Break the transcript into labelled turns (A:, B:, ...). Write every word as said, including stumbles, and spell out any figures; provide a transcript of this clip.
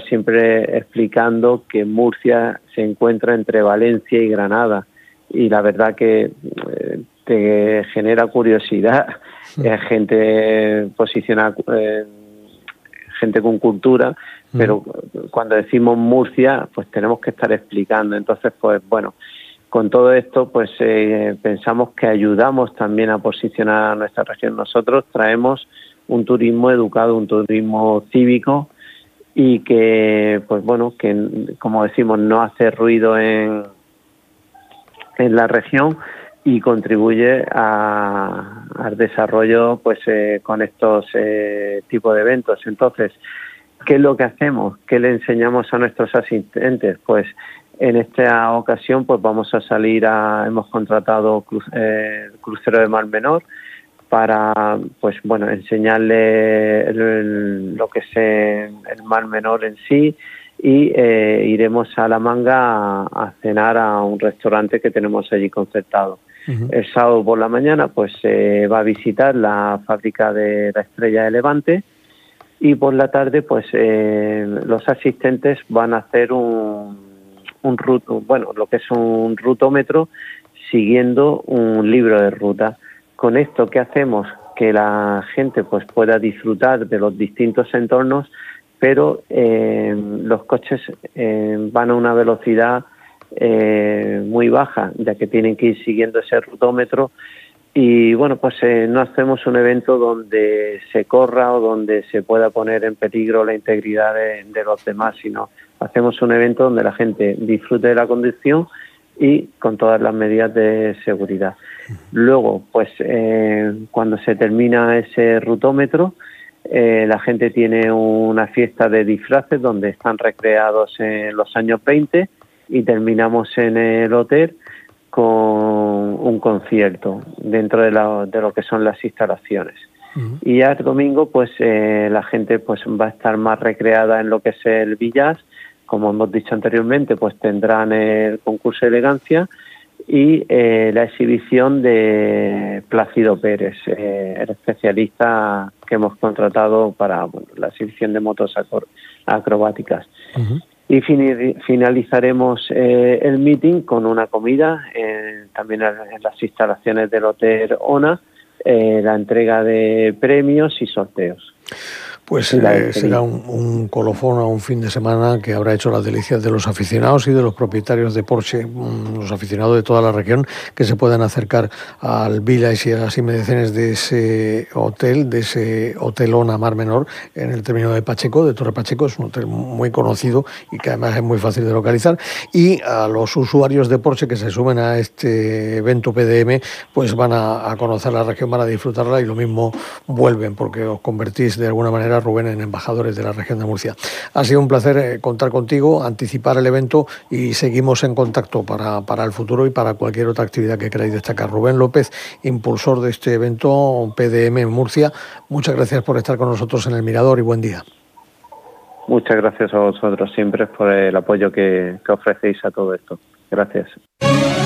A: siempre explicando que Murcia se encuentra entre Valencia y Granada, y la verdad que eh, te genera curiosidad. Sí. Eh, gente posicionada, eh, gente con cultura, mm. pero cuando decimos Murcia, pues tenemos que estar explicando. Entonces, pues bueno, con todo esto, pues eh, pensamos que ayudamos también a posicionar a nuestra región. Nosotros traemos un turismo educado, un turismo cívico, y que, pues bueno, que como decimos, no hace ruido en, en la región y contribuye a, al desarrollo, pues eh, con estos eh, tipos de eventos. Entonces, ¿qué es lo que hacemos? ¿Qué le enseñamos a nuestros asistentes? Pues en esta ocasión, pues vamos a salir a, hemos contratado cru, eh, el crucero de Mar Menor para, pues bueno, enseñarle el, el, lo que es el Mar Menor en sí, y eh, iremos a La Manga a, a cenar a un restaurante que tenemos allí concertado. Uh-huh. El sábado por la mañana, pues se eh, va a visitar la fábrica de la Estrella de Levante, y por la tarde, pues eh, los asistentes van a hacer un, un ruto, bueno, lo que es un rutómetro siguiendo un libro de ruta. Con esto, ¿qué hacemos? Que la gente pues pueda disfrutar de los distintos entornos, pero eh, los coches eh, van a una velocidad eh, muy baja, ya que tienen que ir siguiendo ese rutómetro. Y bueno, pues eh, no hacemos un evento donde se corra o donde se pueda poner en peligro la integridad de, de los demás, sino hacemos un evento donde la gente disfrute de la conducción y con todas las medidas de seguridad. Luego, pues eh, cuando se termina ese rutómetro, eh, la gente tiene una fiesta de disfraces donde están recreados en los años veinte, y terminamos en el hotel con un concierto dentro de, la, de lo que son las instalaciones. Uh-huh. Y ya el domingo, pues eh, la gente pues va a estar más recreada en lo que es el billar. Como hemos dicho anteriormente, pues tendrán el concurso de elegancia y eh, la exhibición de Plácido Pérez, eh, el especialista que hemos contratado para bueno, la exhibición de motos acro- acrobáticas. Uh-huh. Y fin- finalizaremos eh, el meeting con una comida, eh, también en las instalaciones del Hotel ONA, eh, la entrega de premios y sorteos.
B: Pues eh, será un, un colofón a un fin de semana que habrá hecho las delicias de los aficionados y de los propietarios de Porsche, um, los aficionados de toda la región, que se puedan acercar al Village y a las inmediaciones de ese hotel, de ese Hotel ONA Mar Menor, en el término de Pacheco, de Torre Pacheco. Es un hotel muy conocido y que además es muy fácil de localizar. Y a los usuarios de Porsche que se sumen a este evento P D M, pues van a, a conocer la región, van a disfrutarla, y lo mismo vuelven, porque os convertís de alguna manera, Rubén, en embajadores de la región de Murcia. Ha sido un placer eh, contar contigo, anticipar el evento, y seguimos en contacto para, para el futuro y para cualquier otra actividad que queráis destacar. Rubén López, impulsor de este evento P D M en Murcia, muchas gracias por estar con nosotros en El Mirador y buen día.
A: Muchas gracias a vosotros siempre por el apoyo que, que ofrecéis a todo esto. Gracias.